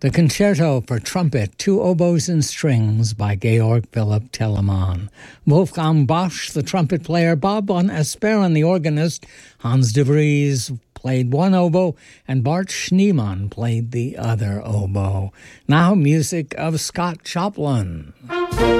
The Concerto for Trumpet, Two Oboes and Strings by Georg Philipp Telemann. Wolfgang Bosch, the trumpet player, Bob von Esperen, the organist, Hans de Vries played one oboe, and Bart Schneemann played the other oboe. Now music of Scott Joplin.